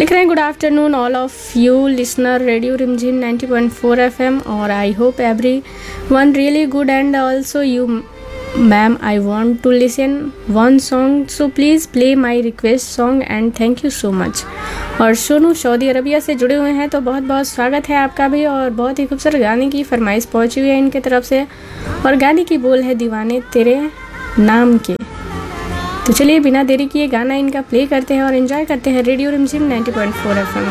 लिख रहे हैं good afternoon all of you listener radio रिमझिम 90.4 FM और I hope every one really good and also you ma'am I want to listen one song so please play my request song and thank you so much. और Sonu Saudi Arabia से जुड़े हुए हैं तो बहुत बहुत स्वागत है आपका भी। और बहुत ही खूबसूरत गाने की फरमाइश पहुंची हुई है इनके तरफ से और गाने की बोल है दीवाने तेरे नाम के। तो चलिए बिना देरी किए गाना इनका प्ले करते हैं और एंजॉय करते हैं रेडियो रिमझिम 90.4 FM।